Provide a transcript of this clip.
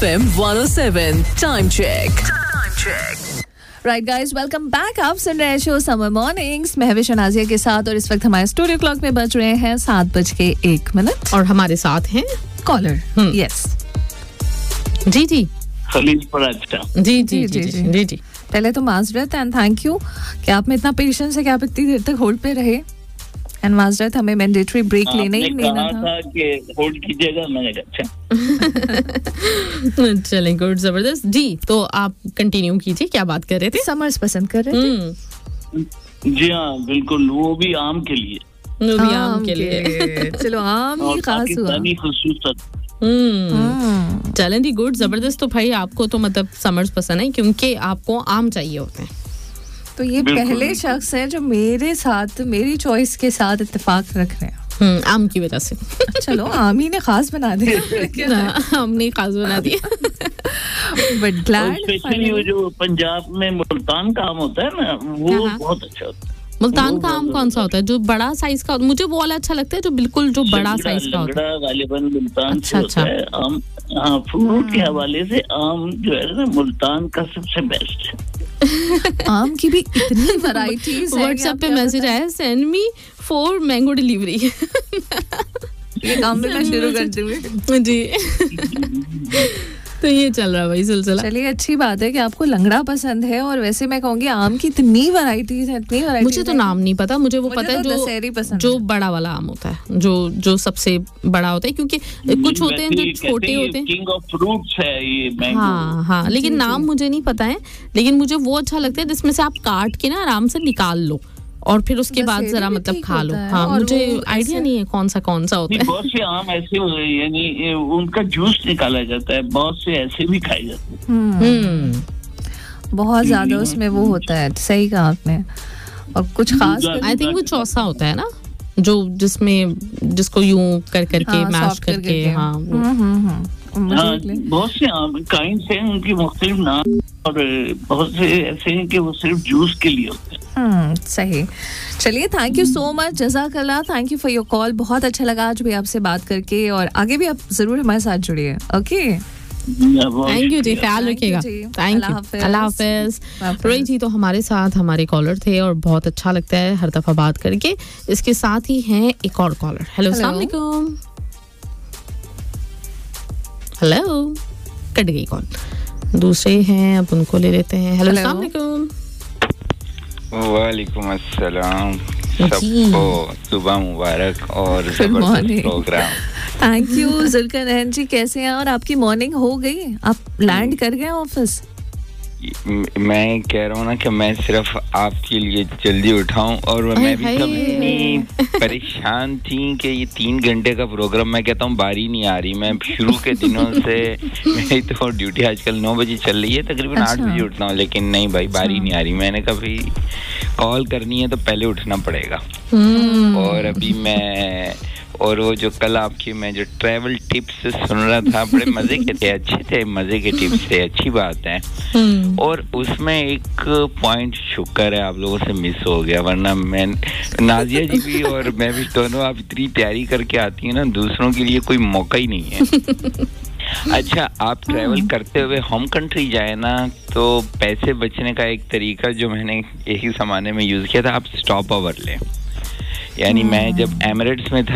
FM 107 time check right guys welcome back. आप सुन रहे हैं show summer mornings Mahwish Nazia के साथ और इस वक्त हमारे स्टूडियो क्लॉक में बज रहे हैं 7:01 और हमारे साथ हैं कॉलर। यस जी जी खलील पराठा। जी जी जी जी जी जी पहले तो माजरत एंड थैंक यू कि आप में इतना पेशेंस है कि आप इतनी देर तक होल्ड पे रहे। एंड माजरत हमें मैंडेटरी ब्रेक लेना ही लेना था कि होल्ड कीजिएगा। मैंने कहा चलें गुड जबरदस्त जी। तो आप कंटिन्यू कीजिए, क्या बात कर रहे थे? समर्स पसंद कर रहे थे। जी हाँ बिल्कुल, वो भी आम के लिए। वो भी आम के लिए। चलो आम ही खास हुआ। चलें जी गुड जबरदस्त। तो भाई आपको तो मतलब समर्स पसंद है क्योंकि आपको आम चाहिए होते हैं। तो ये पहले शख्स है जो मेरे साथ मेरी चॉइस के साथ इत्तेफाक रख रहे हैं। आम की वजह से। चलो आम ही ने खास बना दिया। आम ने खास बना दिया। बट ग्लैड स्पेशली वो जो पंजाब में मुल्तान का आम होता है ना, वो बहुत अच्छा होता है। मुल्तान का आम कौन सा होता है? जो बड़ा साइज का? मुझे वो वाला अच्छा लगता है जो बिल्कुल जो बड़ा साइज का होता है। गालिबन मुल्तान से होता है आम। हाँ, फ्रूट के हवाले से आम जो है ना मुल्तान का सबसे बेस्ट है। आम की भी इतनी वैरायटीज है। व्हाट्सएप पे मैसेज आया, सेंड मी 4 मैंगो डिलीवरी। ये काम भी मैं शुरू कर दूंगी जी। तो ये चल रहा भाई सिलसिला। चलिए अच्छी बात है कि आपको लंगड़ा पसंद है। और वैसे मैं कहूँगी आम की इतनी वैरायटीज है, इतनी वैरायटीज। मुझे तो नाम नहीं पता, मुझे वो पता है जो बड़ा वाला आम होता है, जो सबसे बड़ा होता है। क्योंकि कुछ होते हैं जो छोटे होते हैं। किंग ऑफ फ्रूट्स है ये मैंगो। हाँ हाँ, लेकिन नाम मुझे नहीं पता है। लेकिन मुझे वो अच्छा लगता है जिसमें से आप काट के ना आराम से निकाल लो और फिर उसके बाद जरा मतलब खा लो। हाँ, मुझे आइडिया नहीं है कौन सा होता है। बहुत से आम ऐसे यानी उनका जूस निकाला जाता है, बहुत से ऐसे भी खाए जाते हैं। बहुत ज्यादा उसमें वो होता है। सही कहा आपने। और कुछ खास आई थिंक वो चौसा होता है ना, जो जिसको यूं करके मैश करके। हाँ बहुत से आम काइंड से उनकी मुख्तलिफ नाम और बहुत से ऐसे हैं कि वो सिर्फ जूस के लिए होते हैं। सही। चलिए थैंक यू सो मच, जज़ाकल्लाह, thank you for your call. बहुत अच्छा लगा आज भी आपसे बात करके और आगे भी आप जरूर हमारे साथ जुड़िए। ओके थैंक यू जी, ख्याल रखिएगा। थैंक यू, अल्लाह हाफिज। रोहित जी तो हमारे साथ हमारे कॉलर थे और बहुत अच्छा लगता है हर दफा बात करके। इसके साथ ही हैं एक और कॉलर। हेलो अस्सलाम वालेकुम। हेलो, कट गई कॉल। दूसरे हैं, अब उनको ले लेते हैं। हेलो अस्सलाम वालेकुम। वालेकुम अस्सलाम। सबको सुबह मुबारक और जबरदस्त प्रोग्राम। Thank you. जुल्करनैन जी कैसे हैं? और आपकी मॉर्निंग हो गई? आप लैंड कर गए ऑफिस? मैं कह रहा हूँ ना कि मैं सिर्फ आपके लिए जल्दी उठाऊं। और मैं भी कब इतनी परेशान थी कि ये 3 घंटे का प्रोग्राम, मैं कहता हूँ बारी नहीं आ रही। मैं शुरू के दिनों से मेरी तो ड्यूटी आजकल 9 बजे चल रही है, तकरीबन 8 बजे उठता हूँ, लेकिन नहीं भाई बारी नहीं आ रही। मैंने कहा भाई कॉल करनी है तो पहले उठना पड़ेगा। और अभी मैं और वो जो कल आपकी मैं जो ट्रैवल टिप्स सुन रहा था, बड़े मजे के थे, अच्छे थे, मजे के टिप्स थे, अच्छी बात है। और उसमें एक पॉइंट शुक्र है आप लोगों से मिस हो गया, वरना मैं नाजिया जी भी और मैं भी दोनों आप इतनी तैयारी करके आती हैं ना, दूसरों के लिए कोई मौका ही नहीं है। अच्छा, आप ट्रैवल करते हुए होम कंट्री जाए ना, तो पैसे बचने का एक तरीका जो मैंने एक ही जमाने में यूज किया था, आप स्टॉप ओवर लें। यानी मैं जब एमिरेट्स में था